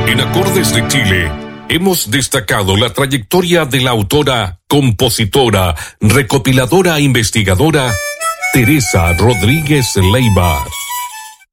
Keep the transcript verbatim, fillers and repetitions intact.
En Acordes de Chile, hemos destacado la trayectoria de la autora, compositora, recopiladora e investigadora Teresa Rodríguez Leiva.